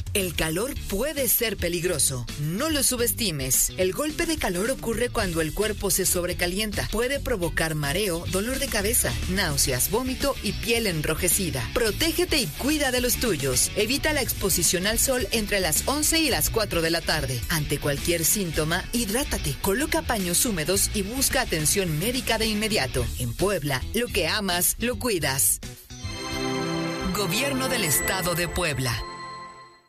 El calor puede ser peligroso. No lo subestimes. El golpe de calor ocurre cuando el cuerpo se sobrecalienta. Puede provocar mareo, dolor de cabeza, náuseas, vómito y piel enrojecida. Protégete y cuida de los tuyos. Evita la exposición al sol entre las 11 y las 4 de la tarde. Ante cualquier síntoma, hidrátate. Coloca paños húmedos y busca atención médica de inmediato. En Puebla, lo que amas, lo cuidas. Gobierno del Estado de Puebla.